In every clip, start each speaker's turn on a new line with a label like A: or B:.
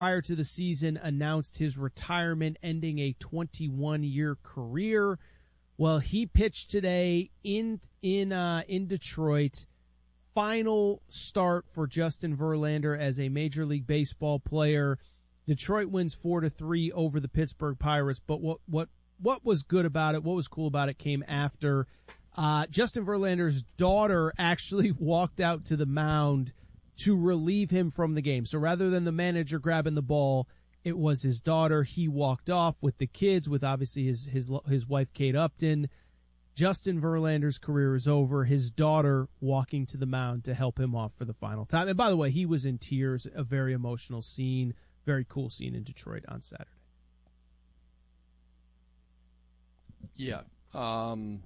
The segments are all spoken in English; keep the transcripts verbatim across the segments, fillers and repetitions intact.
A: prior to the season, announced his retirement, ending a twenty-one-year career. Well, he pitched today in in uh, in Detroit. Final start for Justin Verlander as a Major League Baseball player. Detroit wins four to three over the Pittsburgh Pirates. But what what what was good about it? What was cool about it came after. Uh, Justin Verlander's daughter actually walked out to the mound to relieve him from the game. So rather than the manager grabbing the ball, it was his daughter. He walked off with the kids, with obviously his his his wife Kate Upton. Justin Verlander's career is over. His daughter walking to the mound to help him off for the final time. And by the way, he was in tears. A very emotional scene, very cool scene in Detroit on Saturday.
B: Yeah. Um,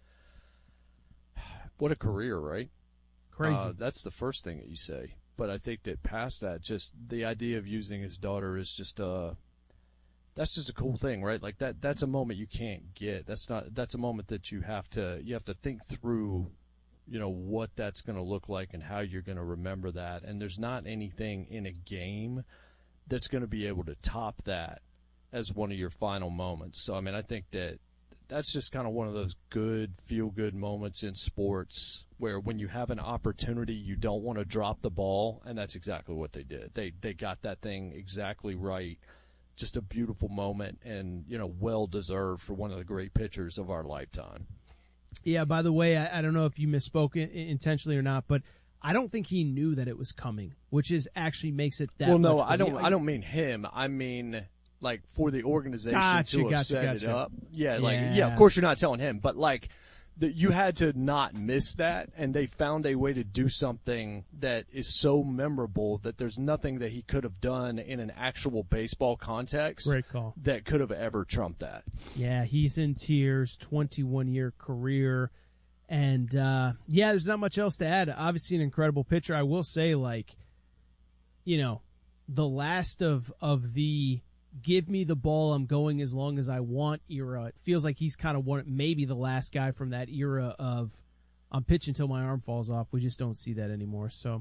B: what a career, right?
A: Crazy.
B: Uh, that's the first thing that you say. But I think that past that, just the idea of using his daughter is just a, that's just a cool thing, right? Like that, that's a moment you can't get. That's not, that's a moment that you have to, you have to think through, you know, what that's going to look like and how you're going to remember that. And there's not anything in a game that's going to be able to top that as one of your final moments. So, I mean, I think that that's just kind of one of those good, feel-good moments in sports where when you have an opportunity, you don't want to drop the ball, and that's exactly what they did. They they got that thing exactly right. Just a beautiful moment and, you know, well-deserved for one of the great pitchers of our lifetime.
A: Yeah, by the way, I, I don't know if you misspoke intentionally or not, but I don't think he knew that it was coming, which is actually makes it that
B: well, no,
A: much
B: I don't.
A: Like,
B: I don't mean him. I mean, like, for the organization
A: gotcha,
B: to have
A: gotcha,
B: set
A: gotcha.
B: it up. Yeah, like,
A: yeah.
B: yeah, of course you're not telling him, but, like, the, you had to not miss that, and they found a way to do something that is so memorable that there's nothing that he could have done in an actual baseball context
A: Great call.
B: that could have ever trumped that.
A: Yeah, he's in tears, twenty-one-year career. And, uh, yeah, there's not much else to add. Obviously an incredible pitcher. I will say, like, you know, the last of of the give me the ball, I'm going as long as I want era. It feels like he's kind of one, maybe the last guy from that era of I'm pitching until my arm falls off. We just don't see that anymore. So,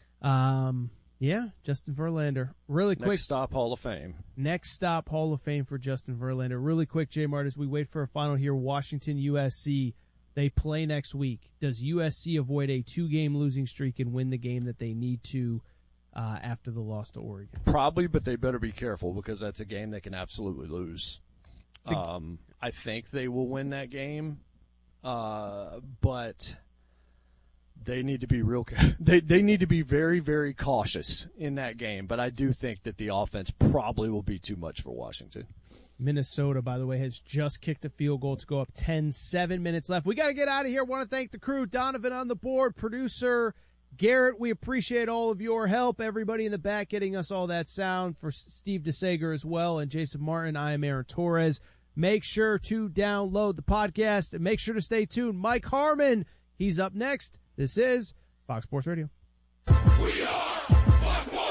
A: um, yeah, Justin Verlander. Really quick.
B: Next stop, Hall of Fame.
A: Next stop, Hall of Fame for Justin Verlander. Really quick, J. Mart, as we wait for a final here, Washington, U S C. They play next week. Does U S C avoid a two-game losing streak and win the game that they need to uh, after the loss to Oregon?
B: Probably, but they better be careful because that's a game they can absolutely lose. Um, I think they will win that game, uh, but they need to be real. They they need to be very very cautious in that game. But I do think that the offense probably will be too much for Washington.
A: Minnesota, by the way, has just kicked a field goal to go up ten, seven minutes left. We got to get out of here. Want to thank the crew. Donovan on the board, producer Garrett, we appreciate all of your help. Everybody in the back getting us all that sound. For Steve DeSager as well and Jason Martin, I am Aaron Torres. Make sure to download the podcast and make sure to stay tuned. Mike Harmon, he's up next. This is Fox Sports Radio.
C: We are Fox Sports.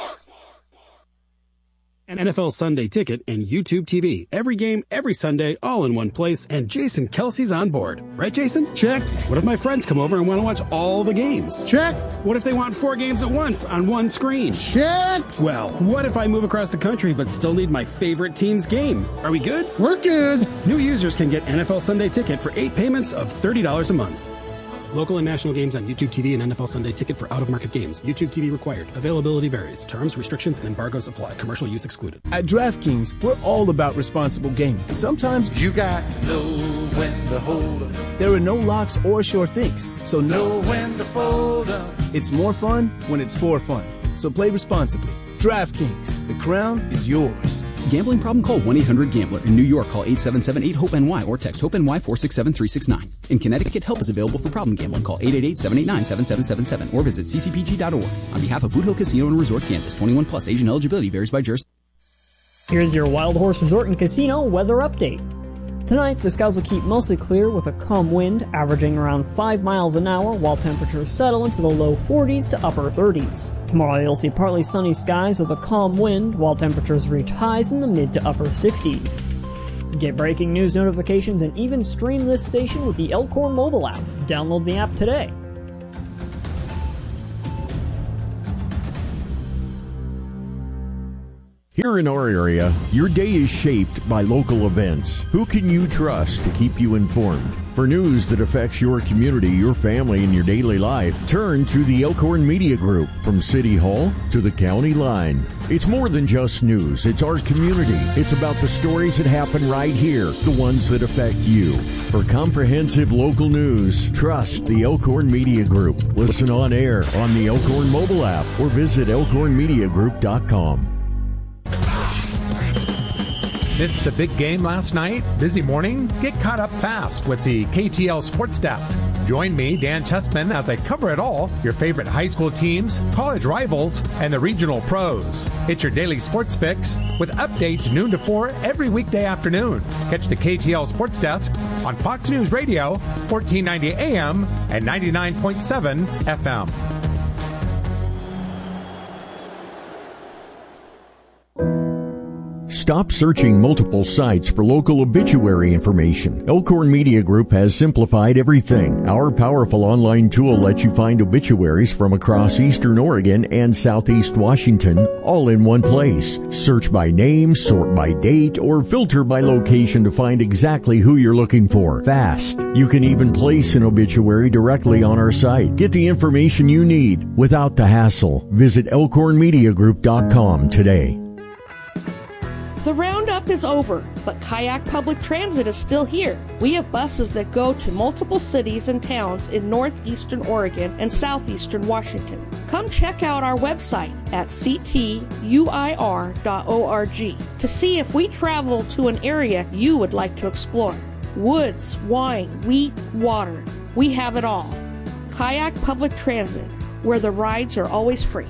D: An N F L Sunday Ticket and YouTube T V. Every game, every Sunday, all in one place, and Jason Kelsey's on board. Right, Jason?
E: Check.
D: What if my friends come over and want to watch all the games?
E: Check.
D: What if they want four games at once on one screen?
E: Check.
D: Well, what if I move across the country but still need my favorite team's game? Are we good?
E: We're good.
D: New users can get N F L Sunday Ticket for eight payments of thirty dollars a month. Local and national games on YouTube T V and N F L Sunday Ticket for out-of-market games. YouTube T V required. Availability varies. Terms, restrictions, and embargoes apply. Commercial use excluded.
F: At DraftKings, we're all about responsible gaming. Sometimes
C: You got to know when to hold 'em,
F: there are no locks or sure things, so
C: know
F: no,
C: when to fold 'em.
F: it's more fun when it's for fun. So play responsibly. DraftKings, the crown is yours.
G: Gambling problem? Call one eight hundred gambler. In New York, call eight seven seven eight hope N Y or text HOPE-NY four six seven three six nine. In Connecticut, help is available for problem gambling. Call eight eight eight seven eight nine seven seven seven seven or visit c c p g dot org. On behalf of Boot Hill Casino and Resort, Kansas, twenty-one plus, age and eligibility varies by jurisdiction.
H: Here's your Wild Horse Resort and Casino weather update. Tonight, the skies will keep mostly clear with a calm wind averaging around five miles an hour while temperatures settle into the low forties to upper thirties. Tomorrow, you'll see partly sunny skies with a calm wind while temperatures reach highs in the mid to upper sixties. Get breaking news notifications and even stream this station with the Elkhorn mobile app. Download the app today.
E: Here in our area, your day is shaped by local events. Who can you trust to keep you informed? For news that affects your community, your family, and your daily life, turn to the Elkhorn Media Group. From City Hall to the county line. It's more than just news. It's our community. It's about the stories that happen right here, the ones that affect you. For comprehensive local news, trust the Elkhorn Media Group. Listen on air on the Elkhorn mobile app or visit elkhorn media group dot com.
I: Missed the big game last night? Busy morning? Get caught up fast with the K T L Sports Desk. Join me, Dan Chessman, as I cover it all, your favorite high school teams, college rivals, and the regional pros. It's your daily sports fix with updates noon to four every weekday afternoon. Catch the K T L Sports Desk on Fox News Radio, fourteen ninety A M and ninety-nine point seven F M.
E: Stop searching multiple sites for local obituary information. Elkhorn Media Group has simplified everything. Our powerful online tool lets you find obituaries from across eastern Oregon and southeast Washington, all in one place. Search by name, sort by date, or filter by location to find exactly who you're looking for. Fast. You can even place an obituary directly on our site. Get the information you need without the hassle. Visit elkhorn media group dot com today.
J: The roundup is over, but Kayak Public Transit is still here. We have buses that go to multiple cities and towns in northeastern Oregon and southeastern Washington. Come check out our website at c t u i r dot org to see if we travel to an area you would like to explore. Woods, wine, wheat, water. We have it all. Kayak Public Transit, where the rides are always free.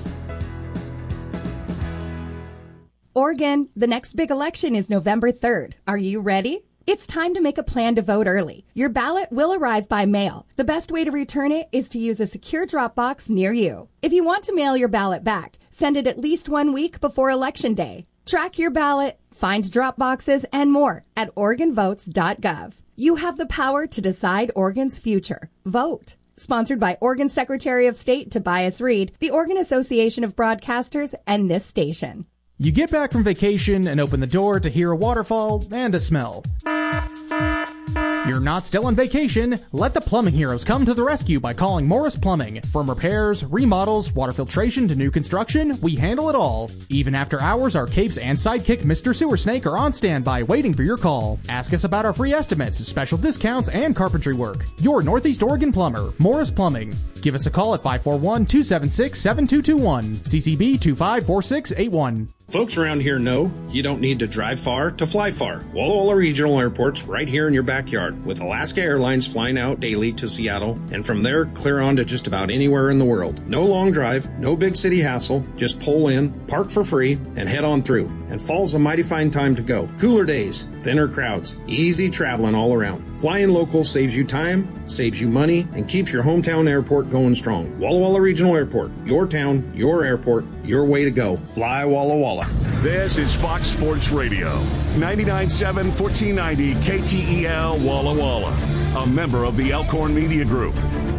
K: Oregon, the next big election is November third. Are you ready? It's time to make a plan to vote early. Your ballot will arrive by mail. The best way to return it is to use a secure drop box near you. If you want to mail your ballot back, send it at least one week before Election Day. Track your ballot, find drop boxes, and more at oregon votes dot gov. You have the power to decide Oregon's future. Vote. Sponsored by Oregon Secretary of State Tobias Reed, the Oregon Association of Broadcasters, and this station.
L: You get back from vacation and open the door to hear a waterfall and a smell. You're not still on vacation. Let the plumbing heroes come to the rescue by calling Morris Plumbing. From repairs, remodels, water filtration to new construction, we handle it all. Even after hours, our capes and sidekick Mister Sewer Snake are on standby waiting for your call. Ask us about our free estimates, special discounts, and carpentry work. Your Northeast Oregon plumber, Morris Plumbing. Give us a call at five four one, two seven six, seven two two one, C C B two five four six eight one.
M: Folks around here know you don't need to drive far to fly far. Walla Walla Regional Airport's right here in your backyard, with Alaska Airlines flying out daily to Seattle, and from there clear on to just about anywhere in the world. No long drive, no big city hassle, just pull in, park for free, and head on through. And fall's a mighty fine time to go. Cooler days, thinner crowds, easy traveling all around. Flying local saves you time, saves you money, and keeps your hometown airport going strong. Walla Walla Regional Airport, your town, your airport, your way to go. Fly Walla Walla.
N: This is Fox Sports Radio, ninety-nine point seven, fourteen ninety K T E L Walla Walla, a member of the Elkhorn Media Group.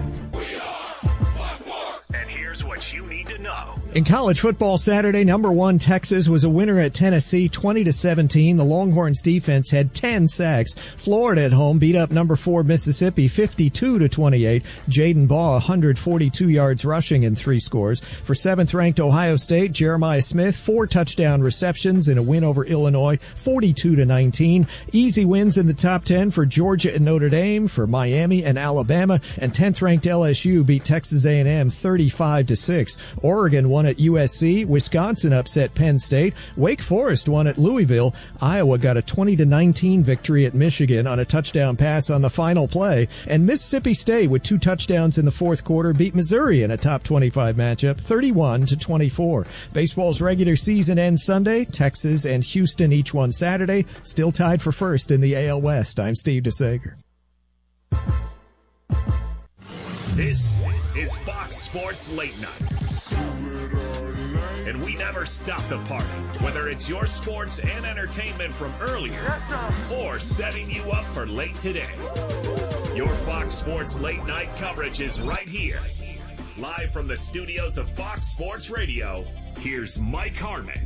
O: And here's what you need to know.
P: In college football Saturday, number one Texas was a winner at Tennessee, twenty to seventeen. The Longhorns defense had ten sacks. Florida at home beat up number four Mississippi, fifty-two to twenty-eight. Jaden Baugh, one hundred forty-two yards rushing and three scores. For seventh-ranked Ohio State, Jeremiah Smith, four touchdown receptions in a win over Illinois, forty-two to nineteen. Easy wins in the top ten for Georgia and Notre Dame, for Miami and Alabama, and tenth-ranked L S U beat Texas A and M thirty-five to six. Oregon won at U S C. Wisconsin upset Penn State. Wake Forest won at Louisville. Iowa got a twenty to nineteen victory at Michigan on a touchdown pass on the final play. And Mississippi State, with two touchdowns in the fourth quarter, beat Missouri in a top twenty-five matchup, thirty-one to twenty-four. Baseball's regular season ends Sunday. Texas and Houston each won Saturday. Still tied for first in the A L West. I'm Steve DeSager.
O: This is Fox Sports Late Night. And we never stop the party, whether it's your sports and entertainment from earlier or setting you up for late today. Your Fox Sports Late Night coverage is right here. Live from the studios of Fox Sports Radio, here's Mike Harmon.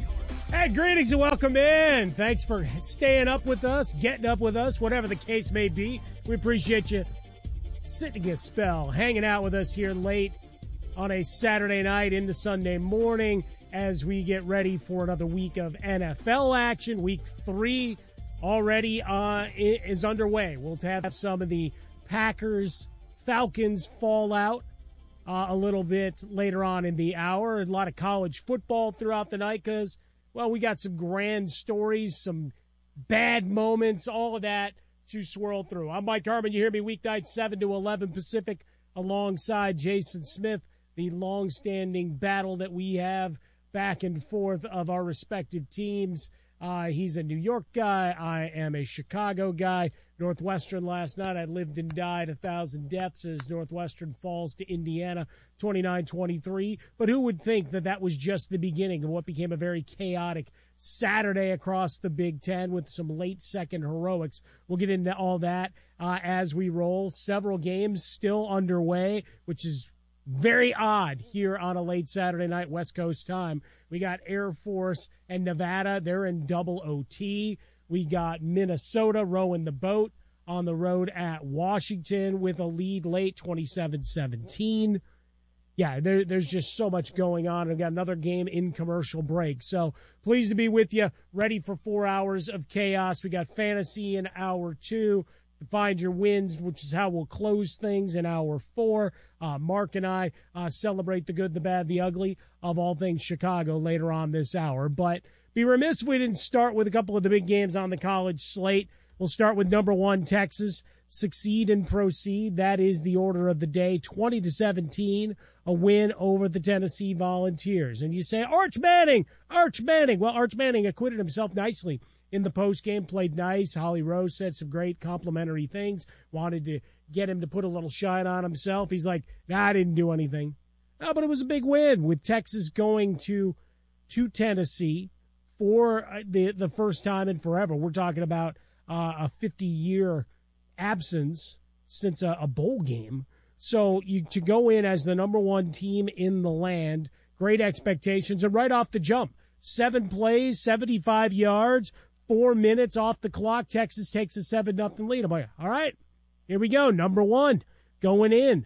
Q: Hey, greetings and welcome in. Thanks for staying up with us, getting up with us, whatever the case may be. We appreciate you sitting a spell, hanging out with us here late on a Saturday night into Sunday morning as we get ready for another week of N F L action. Week three already uh, is underway. We'll have some of the Packers, Falcons fallout uh, a little bit later on in the hour. A lot of college football throughout the night because, well, we got some grand stories, some bad moments, all of that to swirl through. I'm Mike Harmon. You hear me weeknights seven to eleven Pacific alongside Jason Smith, the long-standing battle that we have back and forth of our respective teams. Uh, he's a New York guy. I am a Chicago guy. Northwestern last night, I lived and died a thousand deaths as Northwestern falls to Indiana twenty-nine twenty-three. But who would think that that was just the beginning of what became a very chaotic Saturday across the Big Ten with some late-second heroics. We'll get into all that uh, as we roll. Several games still underway, which is very odd here on a late Saturday night West Coast time. We got Air Force and Nevada. They're in double O T. We got Minnesota rowing the boat on the road at Washington with a lead late, twenty-seven seventeen. Yeah, there, there's just so much going on. We've got another game in commercial break. So pleased to be with you, ready for four hours of chaos. We got fantasy in hour two. Find your wins, which is how we'll close things in hour four. Uh, Mark and I uh, celebrate the good, the bad, the ugly of all things Chicago later on this hour. But be remiss if we didn't start with a couple of the big games on the college slate. We'll start with number one, Texas. Succeed and proceed. That is the order of the day. twenty to seventeen, a win over the Tennessee Volunteers. And you say, Arch Manning, Arch Manning. Well, Arch Manning acquitted himself nicely in the postgame, played nice. Holly Rose said some great complimentary things, wanted to get him to put a little shine on himself. He's like, nah, I didn't do anything. No, but it was a big win with Texas going to to Tennessee for the the first time in forever. We're talking about uh, a fifty-year absence since a, a bowl game. So you to go in as the number one team in the land, great expectations, and right off the jump, seven plays, seventy-five yards, four minutes off the clock. Texas takes a seven nothing lead. I'm like, all right, here we go. Number one going in.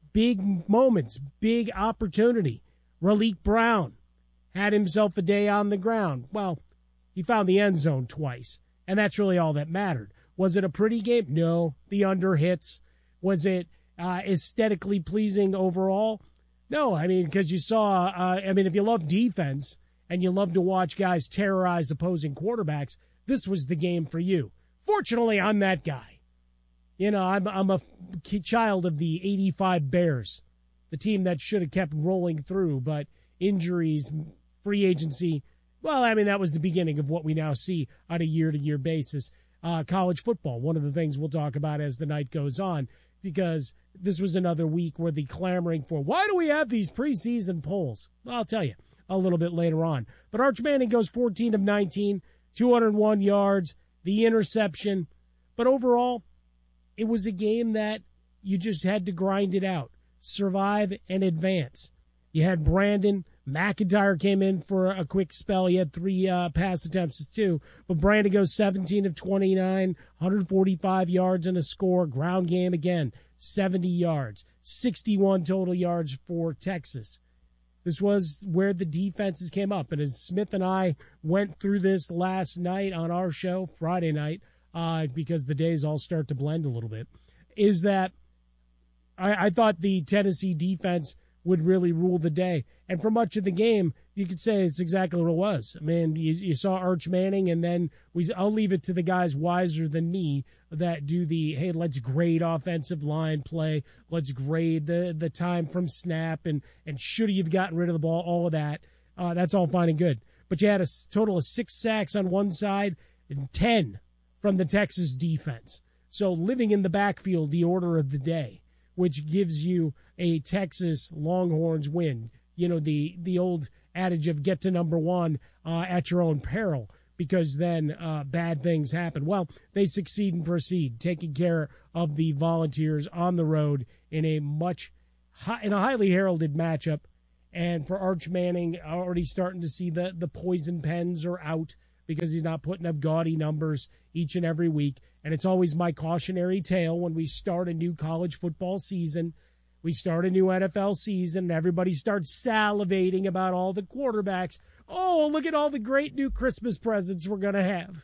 Q: Big moments, big opportunity. Raleek Brown had himself a day on the ground. Well, he found the end zone twice, and that's really all that mattered. Was it a pretty game? No. The under hits. Was it uh, aesthetically pleasing overall? No. I mean, because you saw, uh, I mean, if you love defense and you love to watch guys terrorize opposing quarterbacks, this was the game for you. Fortunately, I'm that guy. You know, I'm, I'm a child of the eighty-five Bears, the team that should have kept rolling through, but injuries, free agency, well, I mean, that was the beginning of what we now see on a year-to-year basis. Uh, college football, one of the things we'll talk about as the night goes on, because this was another week where the clamoring for, why do we have these preseason polls? Well, I'll tell you a little bit later on. But Arch Manning goes fourteen of nineteen, two hundred one yards, the interception. But overall, it was a game that you just had to grind it out, survive and advance. You had Brandon McIntyre came in for a quick spell. He had three uh, pass attempts too. But Brandon goes seventeen of twenty-nine, one hundred forty-five yards and a score. Ground game again, seventy yards, sixty-one total yards for Texas. This was where the defenses came up. And as Smith and I went through this last night on our show, Friday night, uh, because the days all start to blend a little bit, is that I, I thought the Tennessee defense would really rule the day. And for much of the game, you could say it's exactly what it was. I mean, you, you saw Arch Manning, and then we. I'll leave it to the guys wiser than me that do the, hey, let's grade offensive line play, let's grade the, the time from snap, and, and should he have gotten rid of the ball, all of that. Uh, that's all fine and good. But you had a total of six sacks on one side and ten from the Texas defense. So living in the backfield, the order of the day, which gives you a Texas Longhorns win. You know, the, the old adage of get to number one uh, at your own peril, because then uh, bad things happen. Well, they succeed and proceed, taking care of the Volunteers on the road in a much in a highly heralded matchup And for Arch Manning, already starting to see the, the poison pens are out because he's not putting up gaudy numbers each and every week. And it's always my cautionary tale when we start a new college football season. We start a new N F L season, and everybody starts salivating about all the quarterbacks. Oh, look at all the great new Christmas presents we're going to have.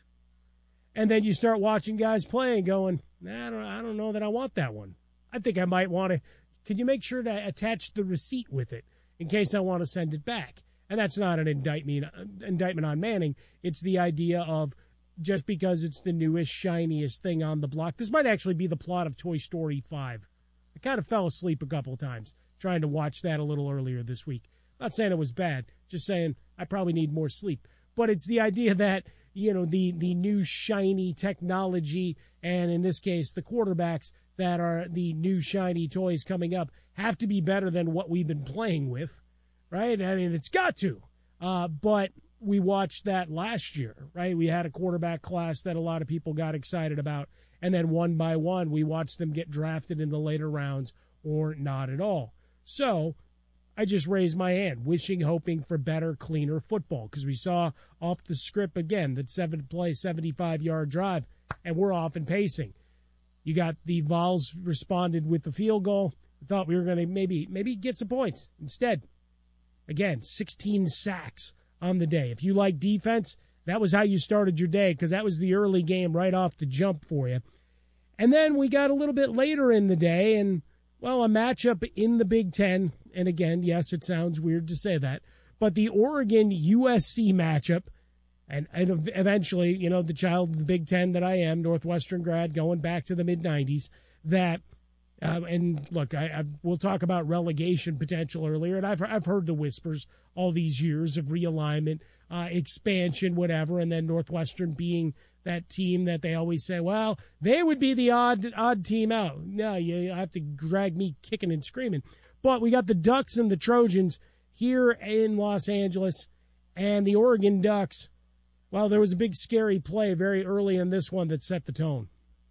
Q: And then you start watching guys play and going, nah, I don't, I don't know that I want that one. I think I might want to. Could you make sure to attach the receipt with it in case I want to send it back? And that's not an indictment, indictment on Manning. It's the idea of just because it's the newest, shiniest thing on the block. This might actually be the plot of Toy Story five. I kind of fell asleep a couple of times trying to watch that a little earlier this week. Not saying it was bad, just saying I probably need more sleep. But it's the idea that, you know, the, the new shiny technology, and in this case, the quarterbacks that are the new shiny toys coming up have to be better than what we've been playing with, right? I mean, it's got to. Uh, but we watched that last year, right? We had a quarterback class that a lot of people got excited about. And then one by one, we watched them get drafted in the later rounds or not at all. So I just raised my hand, wishing, hoping for better, cleaner football, because we saw off the script again that seven-play, seventy-five-yard drive, and we're off and pacing. You got the Vols responded with the field goal. We thought we were going to maybe maybe get some points. Instead, again, sixteen sacks on the day. If you like defense, that was how you started your day, because that was the early game right off the jump for you. And then we got a little bit later in the day, and, well, a matchup in the Big Ten. And again, yes, it sounds weird to say that, but the Oregon U S C matchup, and, and eventually, you know, the child of the Big Ten that I am, Northwestern grad, going back to the mid nineties, that, uh, and look, I, I we'll talk about relegation potential earlier, and I've I've heard the whispers all these years of realignment, uh, expansion, whatever, and then Northwestern being that team that they always say, well, they would be the odd odd team out. No, you have to drag me kicking and screaming. But we got the Ducks and the Trojans here in Los Angeles, and the Oregon Ducks. Well, there was a big scary play very early in this one that set the tone.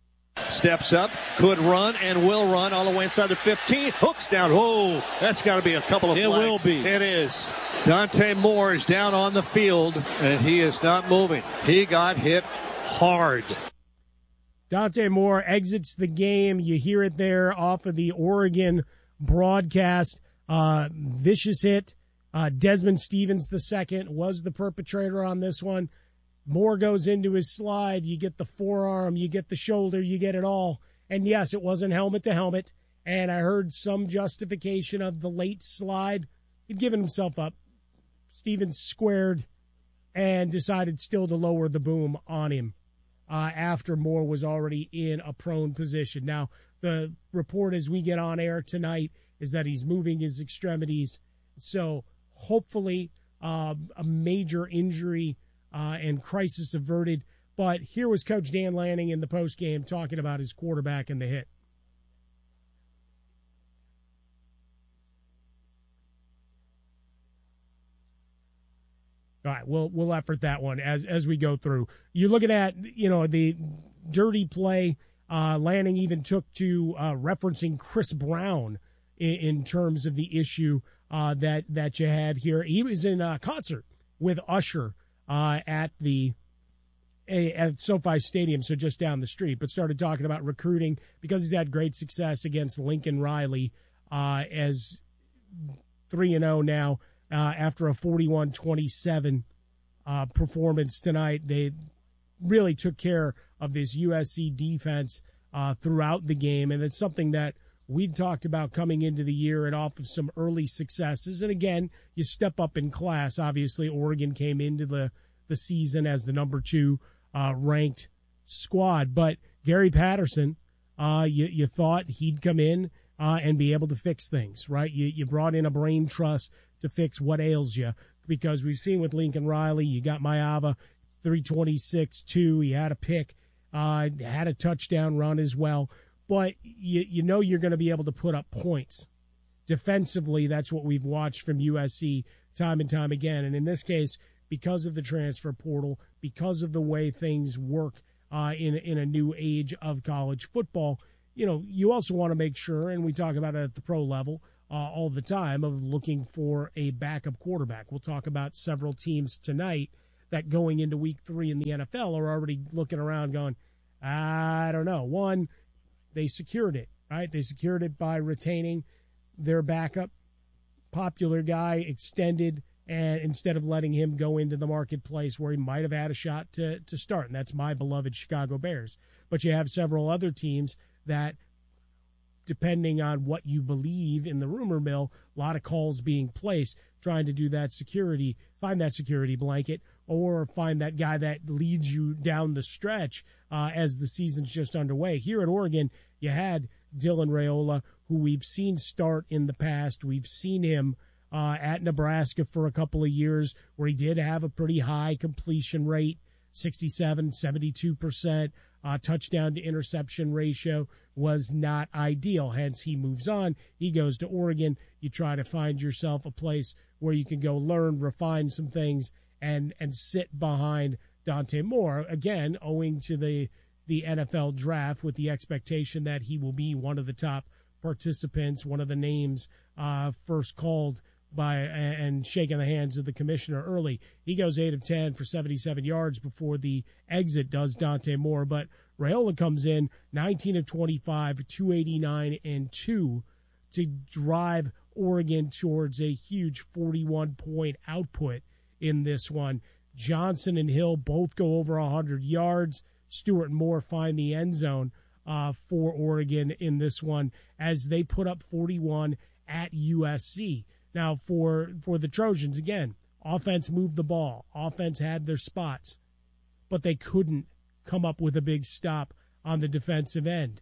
R: Steps up, could run, and will run all the way inside the fifteen. Hooks down. Oh, that's got to be a couple of
S: It
R: flags.
S: will be.
R: It is. Dante Moore is down on the field, and he is not moving. He got hit hard.
Q: Dante Moore exits the game. You hear it there off of the Oregon broadcast. Uh, vicious hit. Uh, Desmond Stevens the second was the perpetrator on this one. Moore goes into his slide. You get the forearm, you get the shoulder, you get it all. And yes, it wasn't helmet to helmet. And I heard some justification of the late slide. He'd given himself up. Stevens squared and decided still to lower the boom on him uh, after Moore was already in a prone position. Now, the report as we get on air tonight is that he's moving his extremities. So hopefully uh, a major injury uh, and crisis averted. But here was Coach Dan Lanning in the postgame talking about his quarterback and the hit. All right, we'll we'll effort that one as as we go through. You're looking at, you know, the dirty play. Uh, Lanning even took to uh, referencing Chris Brown in, in terms of the issue uh, that that you had here. He was in a concert with Usher uh, at the a, at SoFi Stadium, so just down the street, but started talking about recruiting because he's had great success against Lincoln Riley uh, as three and oh now. Uh, after a forty-one twenty-seven uh, performance tonight, they really took care of this U S C defense uh, throughout the game, and it's something that we'd talked about coming into the year and off of some early successes. And again, you step up in class. Obviously, Oregon came into the, the season as the number two uh, ranked squad, but Gary Patterson, uh, you, you thought he'd come in uh, and be able to fix things, right? You, you brought in a brain trust to fix what ails you, because we've seen with Lincoln Riley, you got Maava, three twenty-six two, he had a pick, uh, had a touchdown run as well, but you, you know you're going to be able to put up points. Defensively, that's what we've watched from U S C time and time again, and in this case, because of the transfer portal, because of the way things work uh, in, in a new age of college football, you know, you also want to make sure, and we talk about it at the pro level, uh, all the time of looking for a backup quarterback. We'll talk about several teams tonight that going into week three in the N F L are already looking around going, I don't know. One, they secured it, right? They secured it by retaining their backup, popular guy, extended, and instead of letting him go into the marketplace where he might have had a shot to, to start, and that's my beloved Chicago Bears. But you have several other teams that, depending on what you believe in the rumor mill, a lot of calls being placed, trying to do that security, find that security blanket, or find that guy that leads you down the stretch uh, as the season's just underway. Here at Oregon, you had Dylan Raiola, who we've seen start in the past. We've seen him uh, at Nebraska for a couple of years where he did have a pretty high completion rate, sixty-seven, seventy-two percent. Uh, touchdown to interception ratio was not ideal. Hence, he moves on. He goes to Oregon. You try to find yourself a place where you can go learn, refine some things, and and sit behind Dante Moore, again, owing to the, the N F L draft with the expectation that he will be one of the top participants, one of the names uh, first called by and shaking the hands of the commissioner early. He goes eight of ten for seventy-seven yards before the exit does Dante Moore, but Raiola comes in nineteen of twenty-five, two eighty-nine and two to drive Oregon towards a huge forty-one point output in this one. Johnson and Hill both go over one hundred yards. Stewart and Moore find the end zone uh, for Oregon in this one as they put up forty-one at U S C. Now, for for the Trojans, again, offense moved the ball. Offense had their spots, but they couldn't come up with a big stop on the defensive end.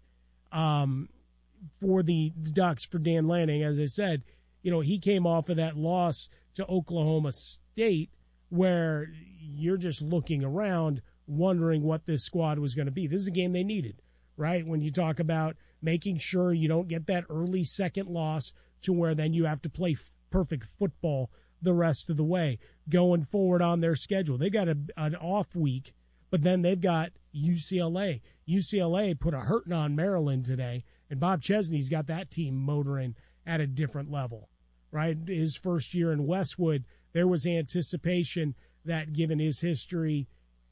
Q: Um, for the Ducks, for Dan Lanning, as I said, you know, he came off of that loss to Oklahoma State where you're just looking around wondering what this squad was going to be. This is a game they needed, right? When you talk about making sure you don't get that early second loss to where then you have to play f- perfect football the rest of the way going forward on their schedule. They got a, an off week, but then they've got U C L A. U C L A put a hurting on Maryland today, and Bob Chesney's got that team motoring at a different level, right? His first year in Westwood, there was anticipation that given his history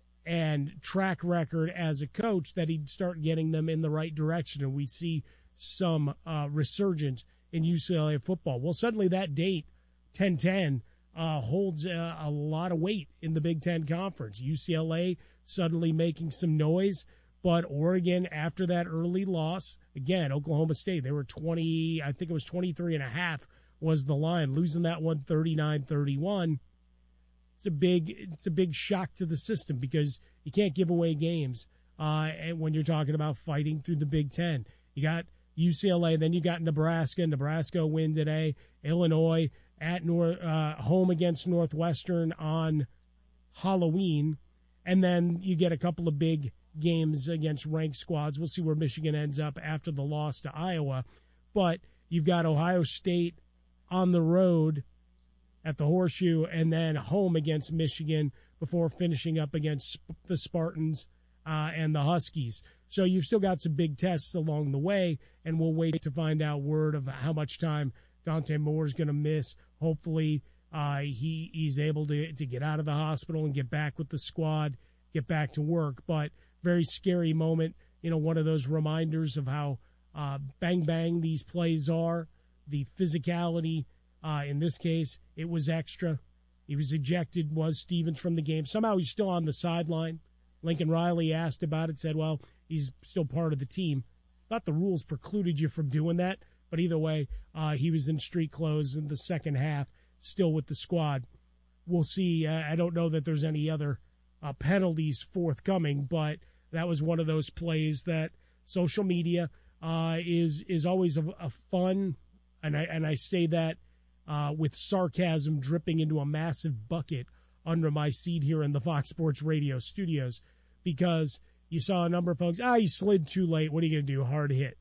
Q: and track record as a coach that he'd start getting them in the right direction, and we see some uh, resurgence in U C L A football. Well, suddenly that date, ten ten, uh, holds a, a lot of weight in the Big Ten Conference. U C L A suddenly making some noise, but Oregon, after that early loss, again, Oklahoma State, they were twenty, I think it was twenty-three and a half was the line, losing that one thirty-nine thirty-one. It's a big, it's a big shock to the system because you can't give away games uh, and when you're talking about fighting through the Big Ten. You got U C L A, then you got Nebraska. Nebraska win today. Illinois at North, uh, home against Northwestern on Halloween, and then you get a couple of big games against ranked squads. We'll see where Michigan ends up after the loss to Iowa, but you've got Ohio State on the road at the Horseshoe, and then home against Michigan before finishing up against the Spartans uh, and the Huskies. So you've still got some big tests along the way, and we'll wait to find out word of how much time Dante Moore is going to miss. Hopefully uh, he he's able to, to get out of the hospital and get back with the squad, get back to work. But very scary moment, you know, one of those reminders of how uh, bang-bang these plays are, the physicality. Uh, in this case, it was extra. He was ejected, was Stevens, from the game. Somehow he's still on the sideline. Lincoln Riley asked about it, said, well, he's still part of the team. Thought the rules precluded you from doing that, but either way, uh, he was in street clothes in the second half, still with the squad. We'll see. Uh, I don't know that there's any other uh, penalties forthcoming, but that was one of those plays that social media uh, is is always a, a fun, and I and I say that uh, with sarcasm dripping into a massive bucket under my seat here in the Fox Sports Radio studios, because you saw a number of folks, ah, he slid too late. What are you going to do? Hard hit.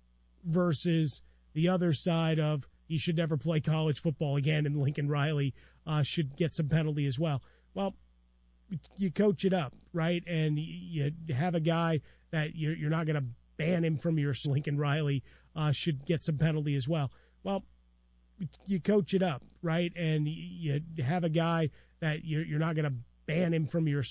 Q: Versus the other side of he should never play college football again, and Lincoln Riley uh, should get some penalty as well. Well, you coach it up, right? And you have a guy that you're, you're not going to ban him from your Lincoln Riley uh, should get some penalty as well. Well, you coach it up, right? And you have a guy that you're, you're not going to ban him from your